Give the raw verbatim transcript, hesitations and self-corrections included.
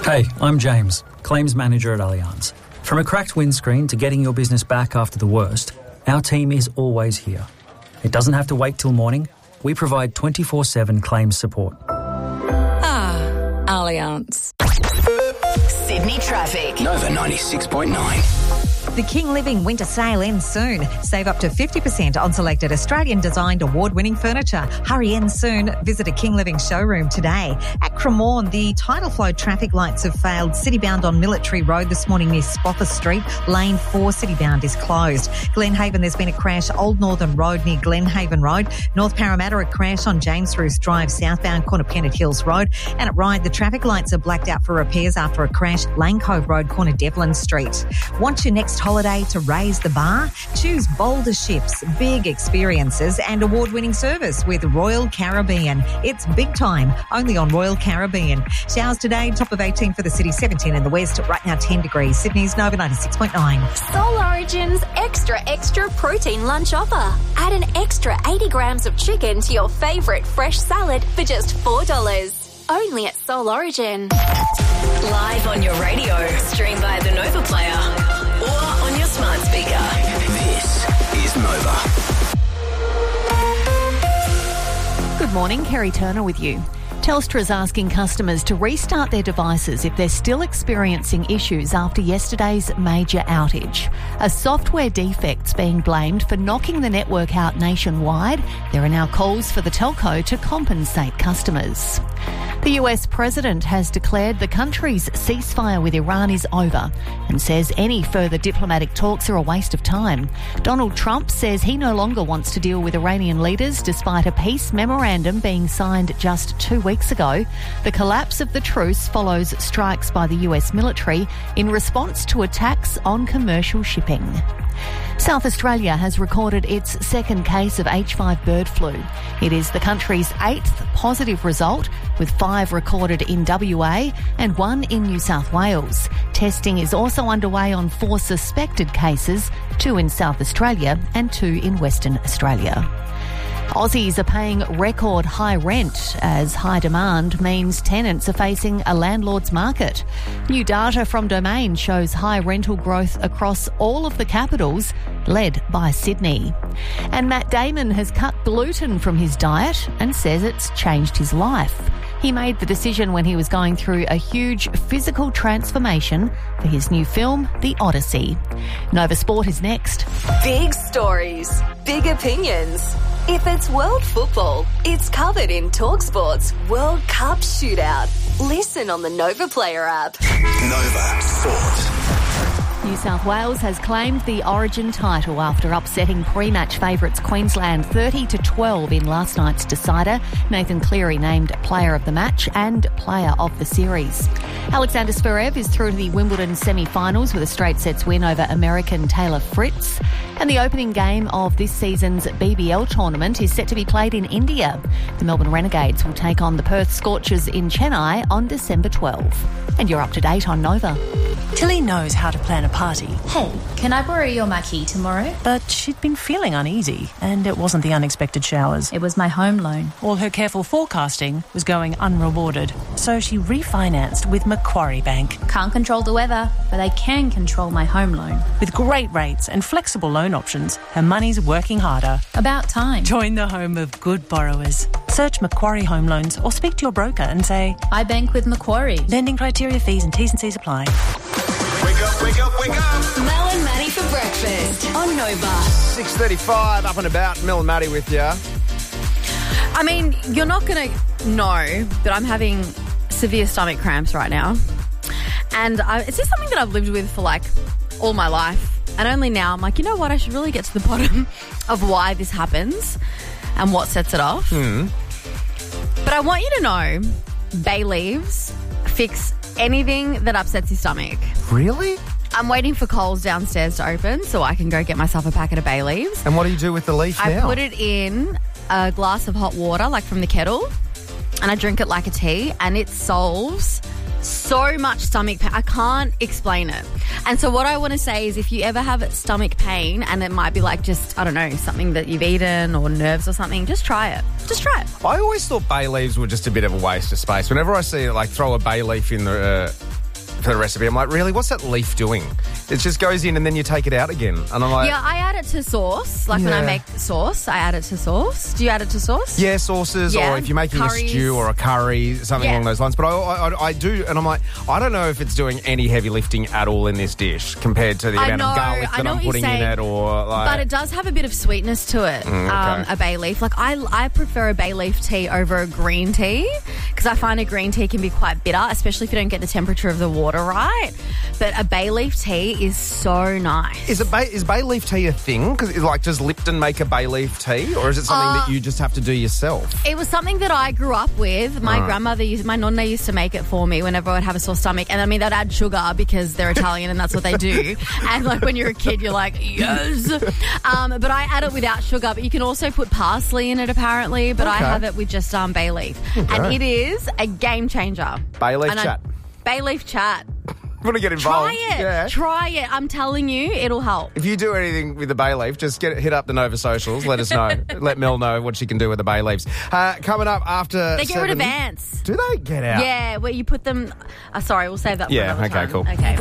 Hey, I'm James, Claims Manager at Allianz. From a cracked windscreen to getting your business back after the worst, our team is always here. It doesn't have to wait till morning. We provide twenty-four seven claims support. Ah, Allianz. Sydney traffic. Nova ninety-six point nine. The King Living winter sale ends soon. Save up to fifty percent on selected Australian-designed award-winning furniture. Hurry in soon. Visit a King Living showroom today. At Cremorne, the tidal flow traffic lights have failed. Citybound on Military Road this morning near Spoffer Street. Lane four Citybound is closed. Glenhaven, there's been a crash. Old Northern Road near Glenhaven Road. North Parramatta, a crash on James Roos Drive southbound, corner Pennant Hills Road. And at Ryde, the traffic lights are blacked out for repairs after a crash. Lane Cove Road, corner Devlin Street. Want your next holiday to raise the bar? Choose bolder ships, big experiences and award-winning service with Royal Caribbean. It's big time, only on Royal Caribbean. Showers today, top of eighteen for the city, seventeen in the west, right now ten degrees. Sydney's Nova ninety-six point nine. Soul Origin's extra, extra protein lunch offer. Add an extra eighty grams of chicken to your favourite fresh salad for just four dollars. Only at Soul Origin. Live on your radio, stream by the Nova Player, or on your smart speaker. This is Nova. Good morning, Kerry Turner with you. Telstra is asking customers to restart their devices if they're still experiencing issues after yesterday's major outage. A software defect's being blamed for knocking the network out nationwide. There are now calls for the telco to compensate customers. The U S president has declared the country's ceasefire with Iran is over and says any further diplomatic talks are a waste of time. Donald Trump says he no longer wants to deal with Iranian leaders despite a peace memorandum being signed just two weeks ago. The collapse of the truce follows strikes by the U S military in response to attacks on commercial shipping. South Australia has recorded its second case of H five bird flu. It is the country's eighth positive result, with five recorded in W A and one in New South Wales. Testing is also underway on four suspected cases, two in South Australia and two in Western Australia. Aussies are paying record high rent as high demand means tenants are facing a landlord's market. New data from Domain shows high rental growth across all of the capitals, led by Sydney. And Matt Damon has cut gluten from his diet and says it's changed his life. He made the decision when he was going through a huge physical transformation for his new film, The Odyssey. Nova Sport is next. Big stories, big opinions. If it's world football, it's covered in TalkSport's World Cup Shootout. Listen on the Nova Player app. Nova Sport. New South Wales has claimed the Origin title after upsetting pre-match favourites Queensland thirty to twelve in last night's decider. Nathan Cleary named Player of the Match and Player of the Series. Alexander Zverev is through to the Wimbledon semi-finals with a straight sets win over American Taylor Fritz. And the opening game of this season's B B L tournament is set to be played in India. The Melbourne Renegades will take on the Perth Scorchers in Chennai on December twelfth. And you're up to date on Nova. Tilly knows how to plan a party. Hey, can I borrow your marquee tomorrow? But she'd been feeling uneasy, and it wasn't the unexpected showers. It was my home loan. All her careful forecasting was going unrewarded, so she refinanced with Macquarie Bank. Can't control the weather, but I can control my home loan. With great rates and flexible loan options, her money's working harder. About time. Join the home of good borrowers. Search Macquarie Home Loans or speak to your broker and say, I bank with Macquarie. Lending criteria, fees and T's and C's apply. Wake up, wake up, wake up. Mel and Maddie for breakfast on Nova. six thirty-five, up and about. Mel and Maddie with you. I mean, you're not going to know that I'm having severe stomach cramps right now. And I, it's just something that I've lived with for like all my life. And only now I'm like, you know what? I should really get to the bottom of why this happens and what sets it off. Mm. But I want you to know bay leaves fix anything that upsets your stomach. Really? I'm waiting for Coles downstairs to open so I can go get myself a packet of bay leaves. And what do you do with the leaf I now? put it in a glass of hot water, like from the kettle, and I drink it like a tea, and it solves so much stomach pain. I can't explain it. And so what I want to say is if you ever have stomach pain and it might be like just, I don't know, something that you've eaten or nerves or something, just try it. Just try it. I always thought bay leaves were just a bit of a waste of space. Whenever I see it, like throw a bay leaf in the uh, for the recipe. I'm like, really? What's that leaf doing? It just goes in and then you take it out again. And I'm like... Yeah, I add it to sauce. Like when I Yeah. make sauce, I add it to sauce. Do you add it to sauce? Yeah, sauces, Yeah, or if you're making curries. a stew or a curry, something Yeah. along those lines. But I, I, I do, and I'm like, I don't know if it's doing any heavy lifting at all in this dish compared to the I amount know, of garlic I that know I'm what you're putting in saying, it, or like. But it does have a bit of sweetness to it, Mm, okay. um, a bay leaf. Like, I, I prefer a bay leaf tea over a green tea because I find a green tea can be quite bitter, especially if you don't get the temperature of the water right. But a bay leaf tea is so nice. Is, it bay, is bay leaf tea a thing? Because like, does Lipton make a bay leaf tea, or is it something Uh, that you just have to do yourself? It was something that I grew up with. My Right. grandmother, used, my nonna used to make it for me whenever I would have a sore stomach. And I mean, they'd add sugar because they're Italian and that's what they do. And like when you're a kid, you're like, yes. Um, but I add it without sugar. But you can also put parsley in it apparently. But I Okay. have it with just um, bay leaf. Okay. And it is a game changer. Bay leaf And I- chat. Bay leaf chat. Want to get involved? Try it. Yeah. Try it. I'm telling you, it'll help. If you do anything with the bay leaf, just get hit up the Nova socials. Let us know. Let Mel know what she can do with the bay leaves. Uh, coming up after They get rid of seven- ants. Do they get out? Yeah, where you put them. Uh, sorry, we'll save that for Yeah, another okay, time. cool. Okay.